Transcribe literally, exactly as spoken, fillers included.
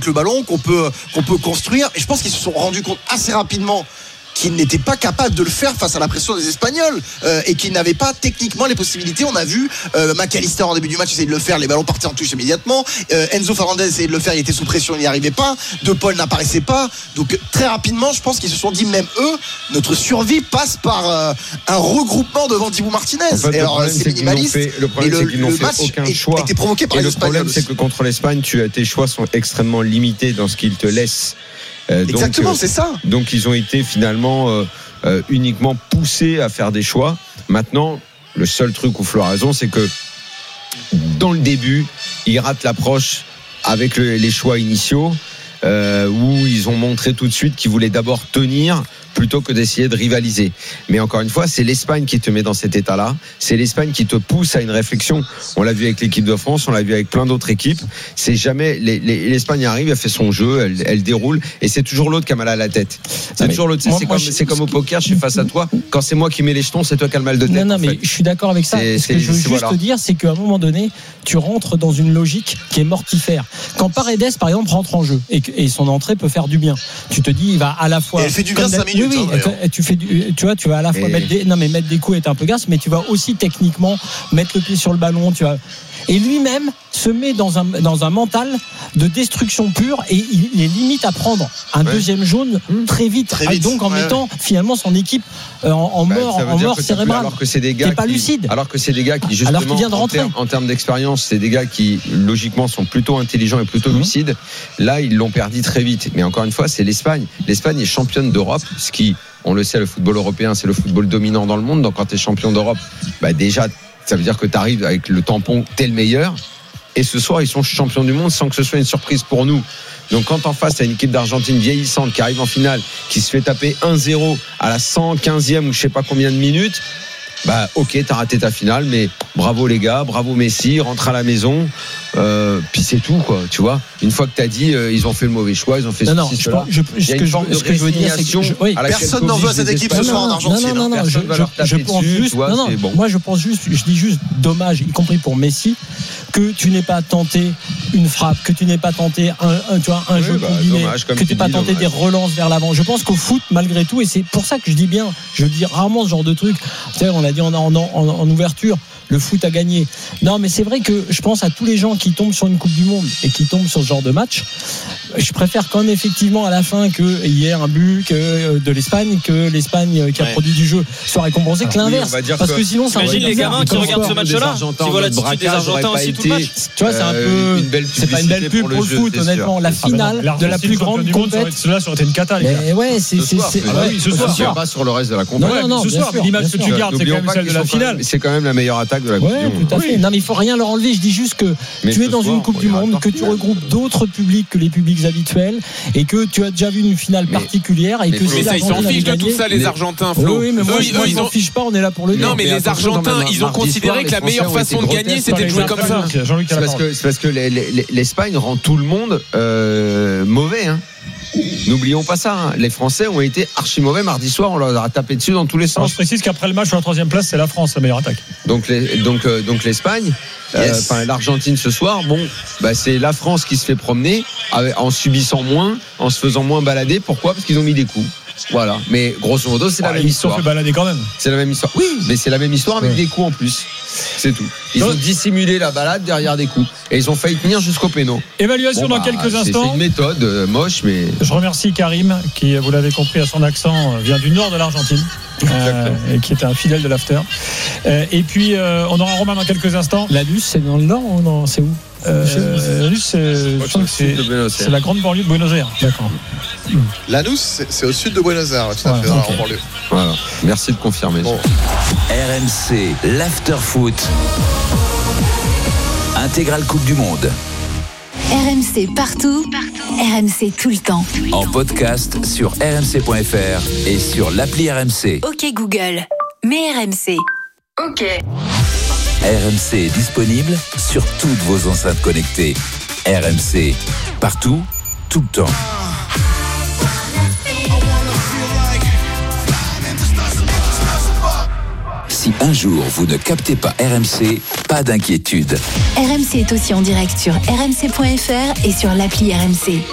avec le ballon, qu'on peut, qu'on peut construire. Et je pense qu'ils se sont rendus compte assez rapidement qu'ils n'étaient pas capables de le faire face à la pression des Espagnols euh, et qu'ils n'avaient pas techniquement les possibilités. On a vu euh, McAllister en début du match essayer de le faire, les ballons partaient en touche immédiatement. euh, Enzo Fernandez essayait de le faire, il était sous pression, il n'y arrivait pas. De Paul n'apparaissait pas. Donc très rapidement, je pense qu'ils se sont dit, même eux, notre survie passe par euh, un regroupement devant Dibu Martinez. En fait, et alors problème, c'est minimaliste. Fait, le problème le, c'est qu'ils n'ont le fait match aucun est, choix. a été provoqué par et les le Espagnols. problème c'est que contre l'Espagne, tu as, tes choix sont extrêmement limités dans ce qu'ils te laissent. Euh, Exactement, donc, c'est ça. Donc ils ont été finalement euh, euh, uniquement poussés à faire des choix. Maintenant, le seul truc où Flo a raison, c'est que dans le début, ils ratent l'approche avec le, les choix initiaux, euh, où ils ont montré tout de suite qu'ils voulaient d'abord tenir plutôt que d'essayer de rivaliser. Mais encore une fois, c'est l'Espagne qui te met dans cet état-là. C'est l'Espagne qui te pousse à une réflexion. On l'a vu avec l'équipe de France, on l'a vu avec plein d'autres équipes. C'est jamais les, les, l'Espagne arrive, elle fait son jeu, elle, elle déroule, et c'est toujours l'autre qui a mal à la tête. C'est non, toujours l'autre. Moi, c'est, moi, comme, je, c'est comme au poker. Je suis face à toi. Quand c'est moi qui mets les jetons, c'est toi qui as le mal de tête. Non, non, mais fait. je suis d'accord avec ça. C'est, Ce que je veux juste voilà. te dire, c'est qu'à un moment donné, tu rentres dans une logique qui est mortifère. Quand Paredes, par exemple, rentre en jeu et, que, et son entrée peut faire du bien, tu te dis, il va à la fois. Et elle fait du bien cinq minutes. Oui, oui, hein, tu fais du, tu vois, tu vas à la fois et... mettre des, non mais mettre des coups est un peu gasse, mais tu vas aussi techniquement mettre le pied sur le ballon, tu vois. Et lui-même se met dans un dans un mental de destruction pure et il est limite à prendre un ouais. deuxième jaune très vite. Très vite. Donc en ouais. mettant finalement son équipe en, en bah, mort en mort cérébrale. Alors que c'est des gars qui, pas lucide. Alors que c'est des gars qui justement qui vient de en, termes, en termes d'expérience, c'est des gars qui logiquement sont plutôt intelligents et plutôt mmh. lucides. Là, ils l'ont perdu très vite. Mais encore une fois, c'est l'Espagne. L'Espagne est championne d'Europe, ce qui, on le sait, le football européen, c'est le football dominant dans le monde. Donc quand tu es champion d'Europe, bah déjà ça veut dire que tu arrives avec le tampon, t'es le meilleur. Et ce soir, ils sont champions du monde sans que ce soit une surprise pour nous. Donc quand en face, t'as une équipe d'Argentine vieillissante qui arrive en finale, qui se fait taper un zéro à la cent quinzième ou je sais pas combien de minutes, bah ok, t'as raté ta finale, mais bravo les gars, bravo Messi, rentre à la maison. Euh, puis c'est tout quoi, tu vois. Une fois que t'as dit, euh, ils ont fait le mauvais choix, ils ont fait non, non, ceci, je, cela. Je, je, Il y a une forme de résignation. Oui. Personne n'en veut à cette équipe ce soir en Argentine. Non, non, non, non, je, je, je pense dessus, juste, vois, non, non, bon. moi je pense juste, je dis juste dommage, y compris pour Messi, que tu n'aies pas tenté une frappe, que tu n'aies pas tenté un, un, tu vois, un oui, jeu bah, combiné, dommage, que tu n'aies pas tenté dommage. des relances vers l'avant. Je pense qu'au foot, malgré tout, et c'est pour ça que je dis bien, je dis rarement ce genre de truc. Tu sais, on l'a dit en, en, en, en ouverture. Le foot a gagné. Non, mais c'est vrai que je pense à tous les gens qui tombent sur une Coupe du Monde et qui tombent sur ce genre de match. Je préfère quand même effectivement à la fin qu'il y ait un but que de l'Espagne, que l'Espagne qui a ouais. produit du jeu soit récompensée, que l'inverse. Oui, parce que, que sinon, ça imagine les gamins qui regardent ce match-là, qui voient l'attitude des Argentins aussi tout le match. Tu vois, c'est un peu. C'est pas une belle pub pour le foot, honnêtement. La finale de la plus grande compétition. Cela ça aurait été une cata, les gars. Mais ouais, c'est. Oui, ce soir. Pas sur le reste de la compétition. Non, non, ce soir. L'image que tu gardes, c'est quand même celle de la finale. C'est quand même la meilleure attaque de la Coupe du Monde. Tout à fait. Non, mais il faut rien leur enlever. Je dis juste que tu es dans une Coupe du Monde, que tu regroupes d'autres publics que les publics habituels et que tu as déjà vu une finale particulière et que mais ça, ils s'en fichent de tout ça, les Argentins, Flo. Oui, mais moi, ils s'en fichent pas. On est là pour le dire. Non, mais les Argentins, ils ont considéré que la meilleure façon de gagner, c'était de jouer comme ça. C'est parce que c'est parce que l'Espagne rend tout le monde mauvais, hein. N'oublions pas ça, hein. Les Français ont été archi mauvais mardi soir, on leur a tapé dessus dans tous les sens. Alors je précise qu'après le match sur la troisième place, c'est la France la meilleure attaque. Donc, les, donc, euh, donc l'Espagne, yes. euh, l'Argentine ce soir, bon, bah, c'est la France qui se fait promener avec, en subissant moins, en se faisant moins balader. Pourquoi ? Parce qu'ils ont mis des coups. Voilà, mais grosso modo, c'est ouais, la même ils histoire. Ils se sont fait balader quand même. C'est la même histoire. Oui, mais c'est la même histoire avec ouais. des coups en plus. C'est tout. Ils Donc, ont dissimulé la balade derrière des coups. Et ils ont failli tenir jusqu'au péno. Évaluation bon, dans bah, quelques c'est, instants. C'est une méthode euh, moche, mais. Je remercie Karim, qui, vous l'avez compris à son accent, vient du nord de l'Argentine. Euh, et qui est un fidèle de l'after. Euh, et puis, euh, on aura Romain dans quelques instants. La Luce, c'est dans le nord ou non ? C'est où ? Euh, la Luce, c'est, je crois que c'est, c'est la grande banlieue de Buenos Aires. D'accord. Lanús, c'est, c'est au sud de Buenos Aires, tout à ouais, fait, dans okay. la banlieue. Voilà. Merci de confirmer. Bon. R M C, l'after foot. Intégrale Coupe du Monde. R M C partout, partout, R M C tout le temps. En podcast sur r m c point f r et sur l'appli R M C. Ok Google, mets R M C. Ok. R M C est disponible sur toutes vos enceintes connectées. R M C, partout, tout le temps. Si un jour vous ne captez pas R M C, pas d'inquiétude. R M C est aussi en direct sur r m c point f r et sur l'appli R M C.